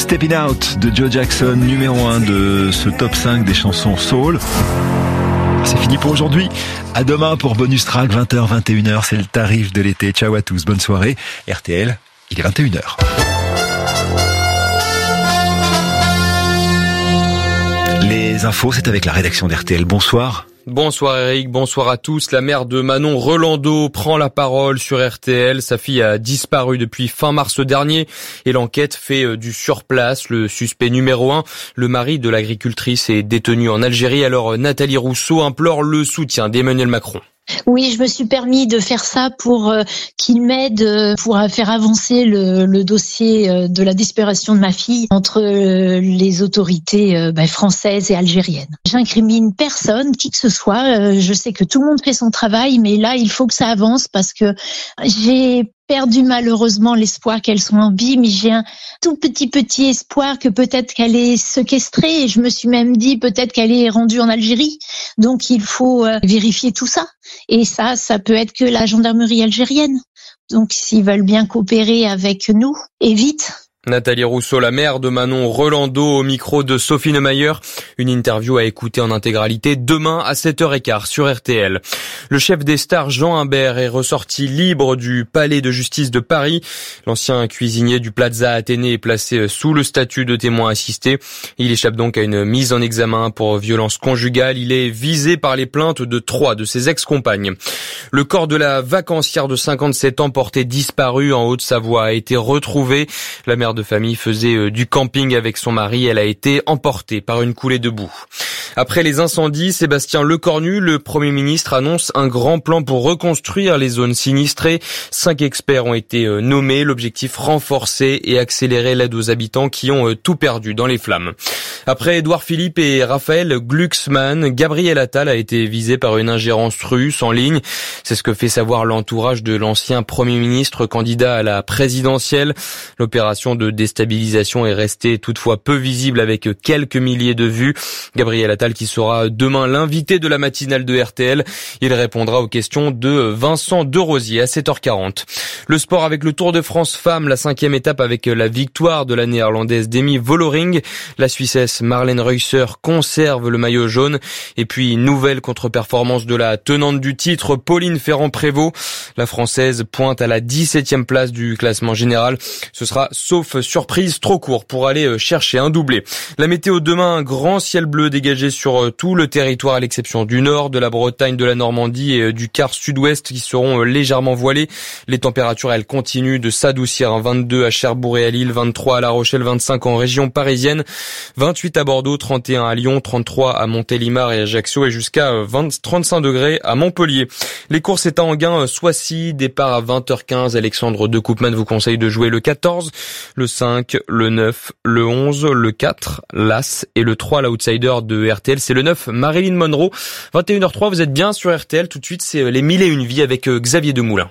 Stepping Out de Joe Jackson, numéro 1 de ce top 5 des chansons soul. C'est fini pour aujourd'hui. À demain pour Bonus Track, 20h, 21h. C'est le tarif de l'été. Ciao à tous. Bonne soirée. RTL, il est 21h. Les infos, c'est avec la rédaction d'RTL. Bonsoir. Bonsoir Eric, bonsoir à tous. La mère de Manon Rolando prend la parole sur RTL. Sa fille a disparu depuis fin mars dernier et l'enquête fait du surplace. Le suspect numéro 1, le mari de l'agricultrice, est détenu en Algérie. Alors Nathalie Rousseau implore le soutien d'Emmanuel Macron. Oui, je me suis permis de faire ça pour qu'il m'aide pour faire avancer le dossier de la disparition de ma fille entre les autorités françaises et algériennes. J'incrimine personne, qui que ce soit. Je sais que tout le monde fait son travail, mais là, il faut que ça avance parce que j'ai perdu malheureusement l'espoir qu'elle soit en vie, mais j'ai un tout petit espoir que peut-être qu'elle est séquestrée, et je me suis même dit peut-être qu'elle est rendue en Algérie. Donc il faut vérifier tout ça. Et ça peut être que la gendarmerie algérienne. Donc s'ils veulent bien coopérer avec nous, et vite. Nathalie Rousseau, la mère de Manon Rolando, au micro de Sophie Neumayer. Une interview à écouter en intégralité demain à 7h15 sur RTL. Le chef des stars, Jean Humbert, est ressorti libre du palais de justice de Paris. L'ancien cuisinier du Plaza Athénée est placé sous le statut de témoin assisté. Il échappe donc à une mise en examen pour violence conjugale. Il est visé par les plaintes de 3 de ses ex-compagnes. Le corps de la vacancière de 57 ans porté disparu en Haute-Savoie a été retrouvé. La mère de famille faisait du camping avec son mari. Elle a été emportée par une coulée de boue. Après les incendies, Sébastien Lecornu, le Premier ministre, annonce un grand plan pour reconstruire les zones sinistrées. 5 experts ont été nommés. L'objectif, renforcer et accélérer l'aide aux habitants qui ont tout perdu dans les flammes. Après Édouard Philippe et Raphaël Glucksmann, Gabriel Attal a été visé par une ingérence russe en ligne. C'est ce que fait savoir l'entourage de l'ancien Premier ministre candidat à la présidentielle. L'opération de déstabilisation est restée toutefois peu visible avec quelques milliers de vues. Gabriel Attal qui sera demain l'invité de la matinale de RTL. Il répondra aux questions de Vincent Derosier à 7h40. Le sport avec le Tour de France Femmes, la 5e étape avec la victoire de la néerlandaise Demi Vollering. La Suissesse Marlène Reusser conserve le maillot jaune. Et puis nouvelle contre-performance de la tenante du titre, Pauline Ferrand-Prévot. La Française pointe à la 17e place du classement général. Ce sera sauf surprise trop court pour aller chercher un doublé. La météo demain, un grand ciel bleu dégagé sur tout le territoire à l'exception du nord, de la Bretagne, de la Normandie et du quart sud-ouest qui seront légèrement voilés. Les températures, elles continuent de s'adoucir. 22 à Cherbourg et à Lille, 23 à La Rochelle, 25 en région parisienne, 28 à Bordeaux, 31 à Lyon, 33 à Montélimar et Ajaccio et jusqu'à 35 degrés à Montpellier. Les courses est à Enghien, Soissy, départ à 20h15. Alexandre de Koopman vous conseille de jouer le 14, le 5, le 9, le 11, le 4, l'As et le 3, l'outsider de RTL. C'est le 9, Marilyn Monroe. 21h03, vous êtes bien sur RTL. Tout de suite, c'est les 1001 vies avec Xavier Demoulin.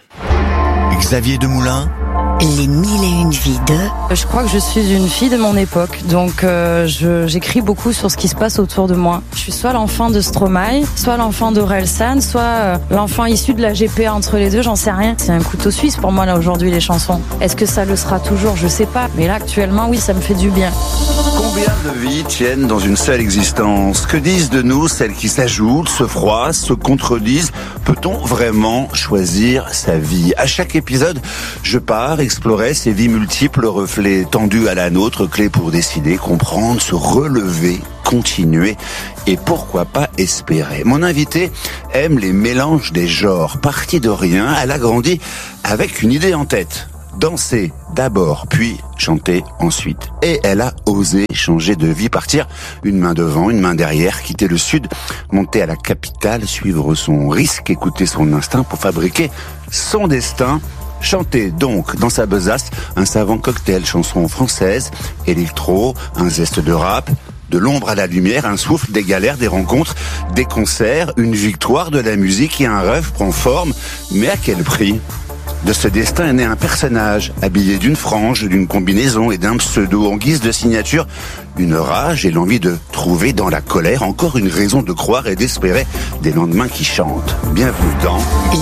Xavier Demoulin. Les 1001 vies de... Je crois que je suis une fille de mon époque, donc j'écris beaucoup sur ce qui se passe autour de moi. Je suis soit l'enfant de Stromae, soit l'enfant d'Orelsan, soit l'enfant issu de la GPA, entre les deux, j'en sais rien. C'est un couteau suisse pour moi là aujourd'hui les chansons. Est-ce que ça le sera toujours? Je sais pas, mais là actuellement oui, ça me fait du bien. Combien de vies tiennent dans une seule existence? Que disent de nous celles qui s'ajoutent, se froissent, se contredisent? Peut-on vraiment choisir sa vie? À chaque épisode, je pars explorer ces vies multiples, reflets tendus à la nôtre, clés pour décider, comprendre, se relever, continuer et pourquoi pas espérer. Mon invité aime les mélanges des genres. Partie de rien, elle a grandi avec une idée en tête. Danser d'abord, puis chanter ensuite. Et elle a osé changer de vie, partir une main devant, une main derrière, quitter le sud, monter à la capitale, suivre son risque, écouter son instinct pour fabriquer son destin. Chanter donc dans sa besace un savant cocktail, chanson française, électro, un zeste de rap, de l'ombre à la lumière, un souffle, des galères, des rencontres, des concerts, une victoire de la musique et un rêve prend forme. Mais à quel prix ? De ce destin est né un personnage, habillé d'une frange, d'une combinaison et d'un pseudo en guise de signature, une rage et l'envie de trouver dans la colère encore une raison de croire et d'espérer des lendemains qui chantent. Bienvenue dans...